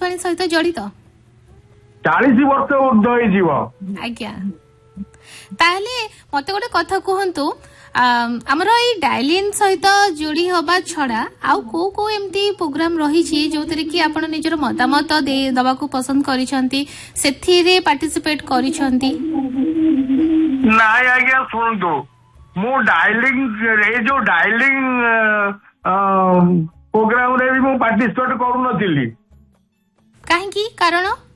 आकाशवाणी सहित जड़ित 40 वर्ष ऊर्ध्व हो आज्ञा ताहले मते गोटे कथा कहंतु आमर ये डायलिन सहित जोड़ी हवा छड़ा आउ को एमती प्रोग्राम रही जो कि आपण निजर मतामत दबा को पसंद करिसंती सेथिरे पार्टिसिपेट करिसंती नाय आज्ञा सुनतो मो डायलिंग ए जो डायलिंग प्रोग्राम रे भी मो पार्टिसिपेट करू नथिली काहे की कारण